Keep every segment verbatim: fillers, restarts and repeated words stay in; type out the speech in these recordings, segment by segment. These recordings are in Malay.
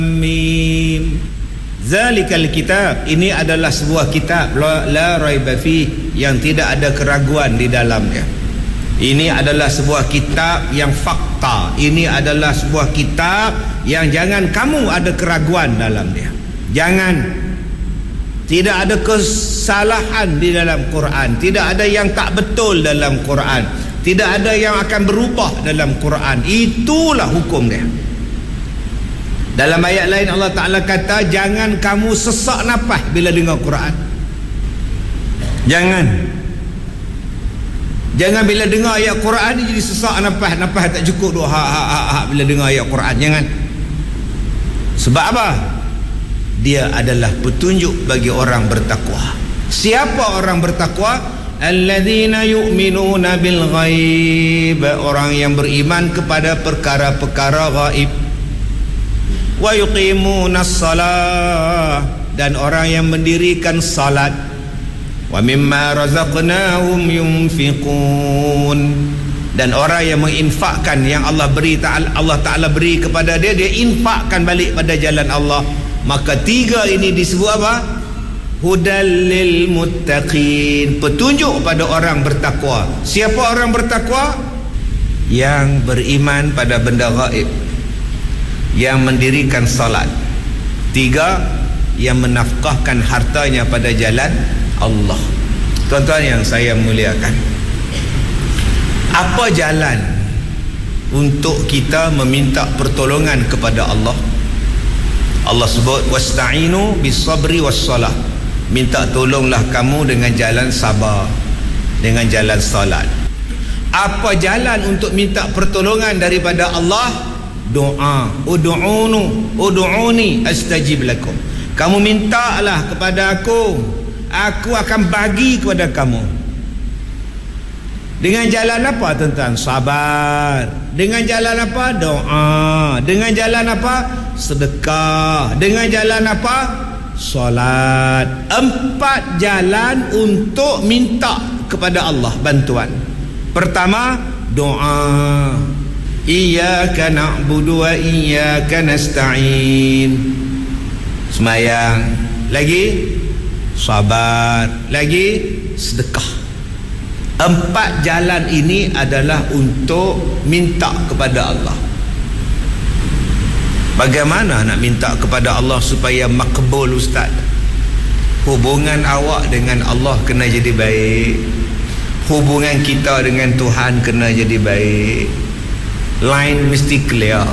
Mim. Zalikal kitab, ini adalah sebuah kitab la, la raiba fi, yang tidak ada keraguan di dalamnya. Ini adalah sebuah kitab yang fakta. Ini adalah sebuah kitab yang jangan kamu ada keraguan dalam dia. Jangan. Tidak ada kesalahan di dalam Quran. Tidak ada yang tak betul dalam Quran. Tidak ada yang akan berubah dalam Quran. Itulah hukum dia. Dalam ayat lain Allah Ta'ala kata, jangan kamu sesak nafas bila dengar Quran. Jangan. Jangan bila dengar ayat Quran dia jadi sesak nafas, nafas tak cukup tu ha ha ha, ha bila dengar ayat Quran. Jangan. Sebab apa? Dia adalah petunjuk bagi orang bertakwa. Siapa orang bertakwa? Alladzina yu'minuna bil ghaib, orang yang beriman kepada perkara-perkara gaib. Wa yuqimunas salah, dan orang yang mendirikan salat. Wa mimma razaqnahum yunfiqun, dan orang yang menginfakkan yang Allah beri, Allah Ta'ala beri kepada dia, dia infakkan balik pada jalan Allah. Maka tiga ini disebut apa? Hudal lil muttaqin, petunjuk pada orang bertakwa. Siapa orang bertakwa? Yang beriman pada benda gaib, yang mendirikan salat. Tiga, yang menafkahkan hartanya pada jalan Allah. Tuan-tuan yang saya muliakan, apa jalan untuk kita meminta pertolongan kepada Allah? Allah sebut wasta'inu bis sabri was salah, minta tolonglah kamu dengan jalan sabar, dengan jalan salat. Apa jalan untuk minta pertolongan daripada Allah? Doa. Ud'unu ud'uni astajib lakum, kamu mintalah kepada aku, aku akan bagi kepada kamu. Dengan jalan apa tuan-tuan? Sabar. Dengan jalan apa? Doa. Dengan jalan apa? Sedekah. Dengan jalan apa? Solat. Empat jalan untuk minta kepada Allah bantuan. Pertama, doa. Iyyaka na'budu wa iyyaka nasta'in, semayang. Lagi sabar. Lagi sedekah. Empat jalan ini adalah untuk minta kepada Allah. Bagaimana nak minta kepada Allah supaya makbul, ustaz? Hubungan awak dengan Allah kena jadi baik. Hubungan kita dengan Tuhan kena jadi baik. Line mesti clear.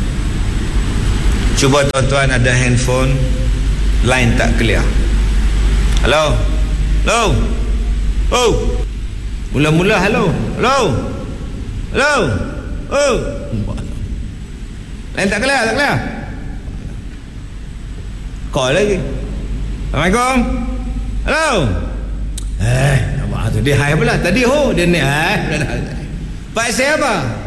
Cuba tuan-tuan ada handphone, line tak clear. Hello? Hello? Oh. Mula-mula hello. Hello? Hello? Oh. Line tak clear, tak clear. Call lagi. Assalamualaikum. Hello? Eh, nampak tu dia hai pula. Tadi ho dia ni eh. Pak saya apa?